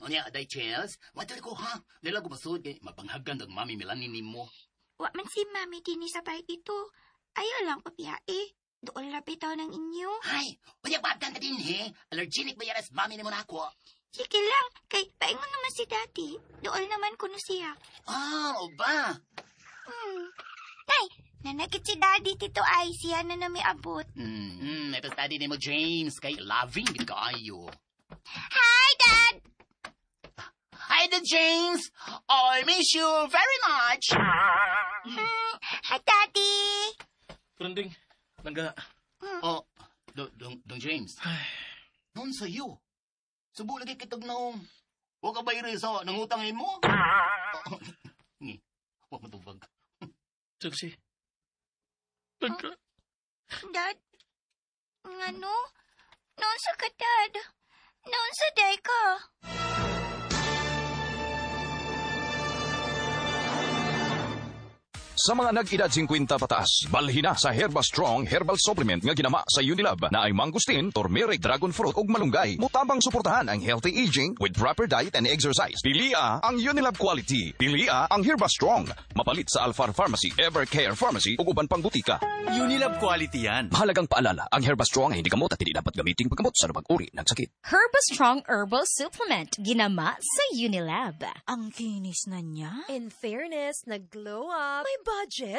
O niya, aday, Chels. Watay ko, ha? Dahil ako masud kay mapanghagan ng mami Melanie ni mo. Wa man si mami din sa bahay ito. Ayaw lang papiyae. Doon lapit ako ng inyo. Ay, unya babdan ka din, he. Allergenic ba yan as mami ni mo na ako? Sige lang, kay paingon naman si Daddy. Doon naman kuno siya. O ba? Nay, nanagit si Daddy tito ay siya na nami abot. Ito study ni mo, James. Kay loving din kaayo. Hi, Dad! Hi there, James. I miss you very much. Hi, Daddy! Branding, langga. Dong James. Noon sa'yo. Subo lagi kitag naong. Huwag ka ba irisa, nangutangin mo? Huwag matubag. Chelsea. Langga. Dad, ngano? Noon sa ka, Dad. Noon sa day ka. Sa mga nag-edad 50 pataas, balhin na sa Herba Strong Herbal Supplement nga ginama sa Unilab na ay mangustin, turmeric, dragon fruit ug malunggay. Mutabang suportahan ang healthy aging with proper diet and exercise. Pilia ang Unilab quality. Pilia ang Herba Strong. Mapalit sa Alfar Pharmacy, Evercare Pharmacy ug uban pang butika. Unilab quality yan. Mahalagang paalala, ang Herba Strong ay hindi gamot at hindi dapat gamitin paggamot sa anumang uri ng sakit. Herba Strong Herbal Supplement, ginama sa Unilab. Ang kinis na niya. In fairness, nag-glow up. May budget,